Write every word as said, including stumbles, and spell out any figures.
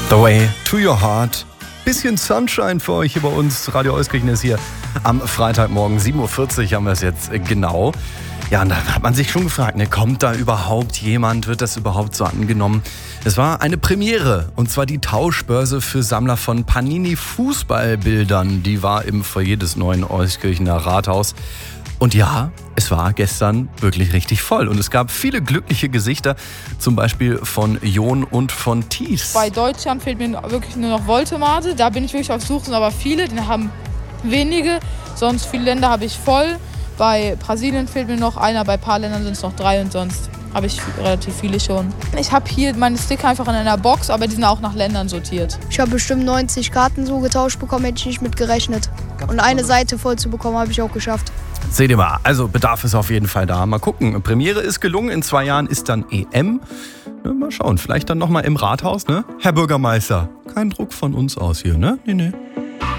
The Way to Your Heart. Bisschen Sunshine für euch hier bei uns. Radio Euskirchen ist hier am Freitagmorgen. sieben Uhr vierzig haben wir es jetzt genau. Ja, und da hat man sich schon gefragt, ne, kommt da überhaupt jemand? Wird das überhaupt so angenommen? Es war eine Premiere, und zwar die Tauschbörse für Sammler von Panini-Fußballbildern. Die war im Foyer des neuen Euskirchener Rathaus. Und ja, es war gestern wirklich richtig voll. Und es gab viele glückliche Gesichter, zum Beispiel von Jon und von Thies. Bei Deutschland fehlt mir wirklich nur noch Voltemate. Da bin ich wirklich auf Suche, aber viele, den haben wenige. Sonst viele Länder habe ich voll. Bei Brasilien fehlt mir noch einer, bei ein paar Ländern sind es noch drei und sonst habe ich relativ viele schon. Ich habe hier meine Sticker einfach in einer Box, aber die sind auch nach Ländern sortiert. Ich habe bestimmt neunzig Karten so getauscht bekommen, hätte ich nicht mit gerechnet. Und eine Seite voll zu bekommen, habe ich auch geschafft. Seht ihr mal, also Bedarf ist auf jeden Fall da. Mal gucken, Premiere ist gelungen, in zwei Jahren ist dann E M. Mal schauen, vielleicht dann nochmal im Rathaus, ne? Herr Bürgermeister, kein Druck von uns aus hier, ne? Nee, nee.